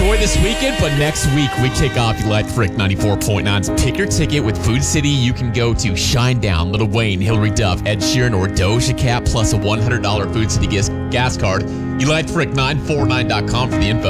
enjoy this weekend, but next week we kick off Electric 94.9's Pick Your Ticket with Food City. You can go to Shinedown, Lil Wayne, Hillary Duff, Ed Sheeran, or Doja Cat, plus a $100 Food City gas card. Electric949.com for the info.